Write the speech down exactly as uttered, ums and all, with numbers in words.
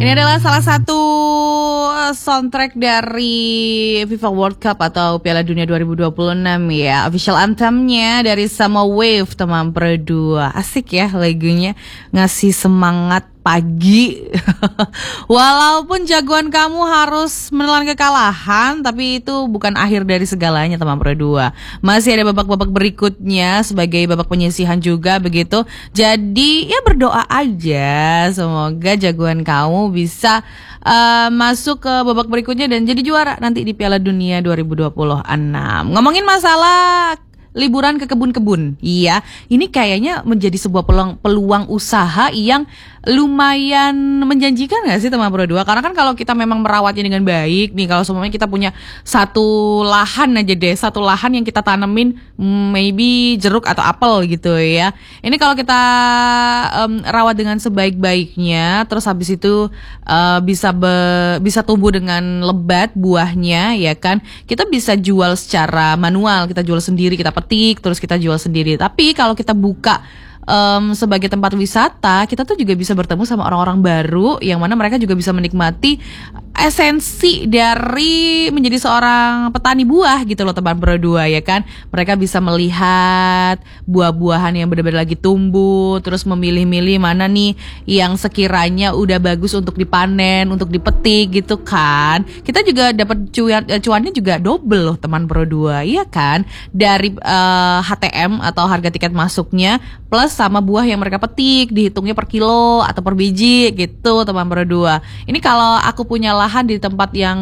Ini adalah salah satu soundtrack dari FIFA World Cup atau Piala Dunia dua ribu dua puluh enam ya. Official anthemnya dari Sama Wave teman berdua. Asik ya lagunya, ngasih semangat pagi. Walaupun jagoan kamu harus menelan kekalahan, tapi itu bukan akhir dari segalanya teman berdua. Masih ada babak-babak berikutnya sebagai babak penyisihan juga begitu. Jadi ya berdoa aja semoga jagoan kamu bisa uh, masuk ke babak berikutnya dan jadi juara nanti di Piala Dunia dua ribu dua puluh enam. Ngomongin masalah liburan ke kebun-kebun, iya, ini kayaknya menjadi sebuah peluang, peluang usaha yang lumayan menjanjikan gak sih teman berdua? Karena kan kalau kita memang merawatnya dengan baik nih, kalau semuanya kita punya satu lahan aja deh, satu lahan yang kita tanemin maybe jeruk atau apel gitu ya. Ini kalau kita um, rawat dengan sebaik-baiknya, terus habis itu uh, bisa be, bisa tumbuh dengan lebat buahnya ya kan. Kita bisa jual secara manual, kita jual sendiri, kita petik, terus kita jual sendiri. Tapi kalau kita buka Um, sebagai tempat wisata, kita tuh juga bisa bertemu sama orang-orang baru yang mana mereka juga bisa menikmati esensi dari menjadi seorang petani buah gitu loh teman berdua ya kan. Mereka bisa melihat buah-buahan yang benar-benar lagi tumbuh, terus memilih-milih mana nih yang sekiranya udah bagus untuk dipanen, untuk dipetik gitu kan. Kita juga dapat cuan, cuannya juga double loh teman berdua, iya kan? Dari uh, H T M atau harga tiket masuknya plus sama buah yang mereka petik, dihitungnya per kilo atau per biji gitu teman berdua. Ini kalau aku punya lahan di tempat yang